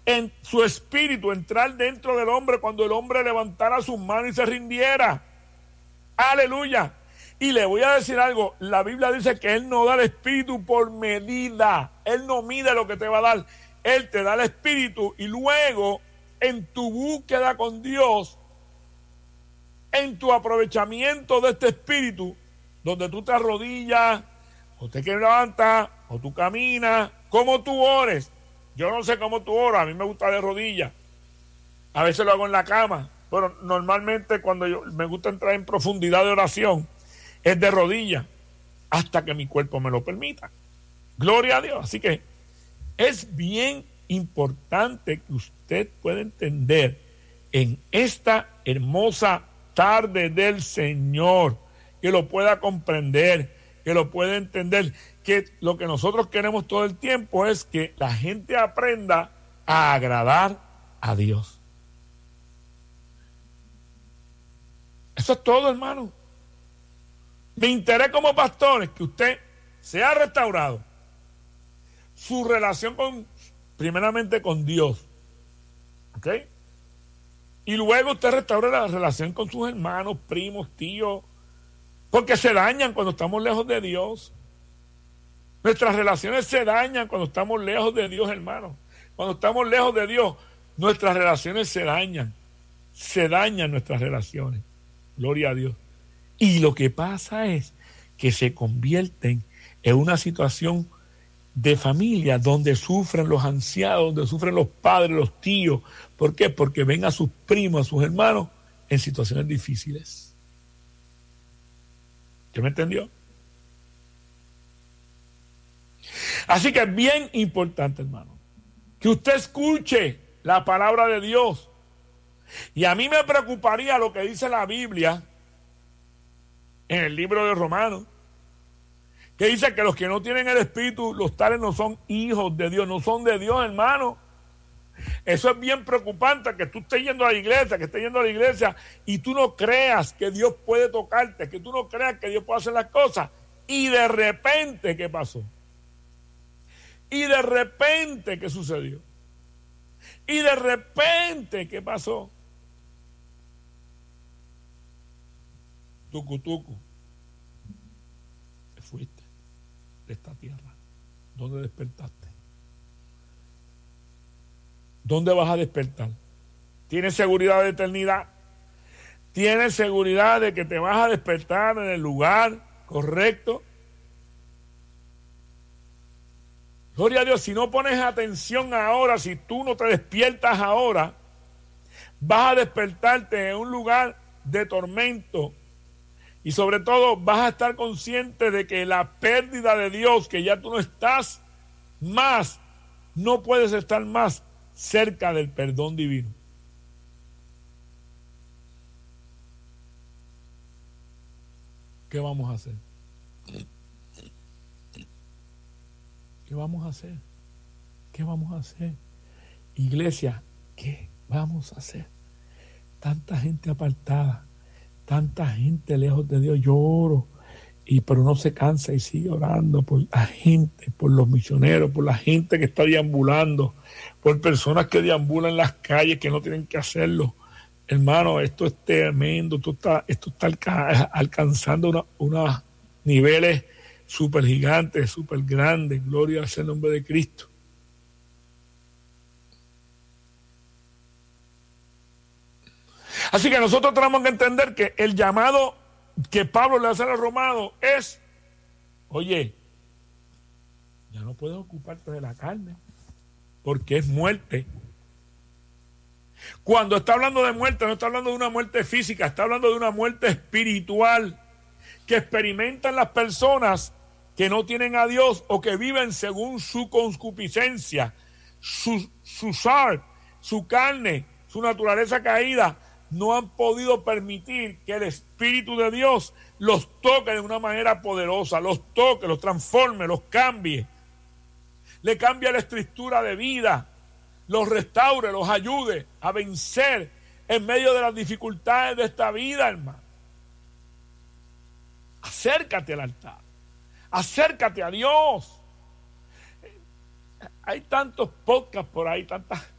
en su espíritu, entrar dentro del hombre cuando el hombre levantara sus manos y se rindiera. Aleluya. Y le voy a decir algo, la Biblia dice que Él no da el espíritu por medida. Él no mide lo que te va a dar. Él te da el espíritu y luego en tu búsqueda con Dios, en tu aprovechamiento de este espíritu, donde tú te arrodillas, o te levantas, o tú caminas, como tú ores. Yo no sé cómo tú oras, a mí me gusta de rodillas. A veces lo hago en la cama, pero normalmente cuando me gusta entrar en profundidad de oración, es de rodillas, hasta que mi cuerpo me lo permita. Gloria a Dios. Así que es bien importante que usted pueda entender en esta hermosa tarde del Señor, que lo pueda comprender, que lo pueda entender, que lo que nosotros queremos todo el tiempo es que la gente aprenda a agradar a Dios. Eso es todo, hermano. Mi interés como pastor es que usted sea restaurado su relación primeramente con Dios, ¿ok? Y luego usted restaure la relación con sus hermanos, primos, tíos, porque se dañan cuando estamos lejos de Dios. Nuestras relaciones se dañan cuando estamos lejos de Dios, hermano. Cuando estamos lejos de Dios, nuestras relaciones se dañan nuestras relaciones. Gloria a Dios. Y lo que pasa es que se convierten en una situación de familia donde sufren los ancianos, donde sufren los padres, los tíos. ¿Por qué? Porque ven a sus primos, a sus hermanos en situaciones difíciles. ¿Usted me entendió? Así que es bien importante, hermano, que usted escuche la palabra de Dios. Y a mí me preocuparía lo que dice la Biblia en el libro de Romanos, que dice que los que no tienen el Espíritu, los tales no son hijos de Dios, no son de Dios, hermano. Eso es bien preocupante, que tú estés yendo a la iglesia, y tú no creas que Dios puede tocarte, que tú no creas que Dios puede hacer las cosas, y de repente, ¿qué pasó? Y de repente, ¿qué sucedió? Y de repente, ¿qué pasó? Tucu, te fuiste de esta tierra. ¿Dónde despertaste? ¿Dónde vas a despertar? ¿Tienes seguridad de eternidad? ¿Tienes seguridad de que te vas a despertar en el lugar correcto? Gloria a Dios. Si no pones atención ahora, si tú no te despiertas ahora, vas a despertarte en un lugar de tormento. Y sobre todo vas a estar consciente de que la pérdida de Dios, que ya tú no estás más, no puedes estar más cerca del perdón divino. ¿Qué vamos a hacer? ¿Qué vamos a hacer? ¿Qué vamos a hacer? Iglesia, ¿qué vamos a hacer? Tanta gente apartada, tanta gente lejos de Dios. Yo oro, pero no se cansa y sigue orando por la gente, por los misioneros, por la gente que está deambulando, por personas que deambulan en las calles que no tienen que hacerlo. Hermano, esto es tremendo, esto está alcanzando unos niveles súper gigantes, súper grandes. Gloria al nombre de Cristo. Así que nosotros tenemos que entender que el llamado que Pablo le hace a los romanos es: oye, ya no puedes ocuparte de la carne, porque es muerte. Cuando está hablando de muerte, no está hablando de una muerte física, está hablando de una muerte espiritual que experimentan las personas que no tienen a Dios o que viven según su concupiscencia, su carne, su naturaleza caída. No han podido permitir que el Espíritu de Dios los toque de una manera poderosa, los toque, los transforme, los cambie. Le cambie la estructura de vida, los restaure, los ayude a vencer en medio de las dificultades de esta vida, hermano. Acércate al altar, acércate a Dios. Hay tantos podcasts por ahí, tantas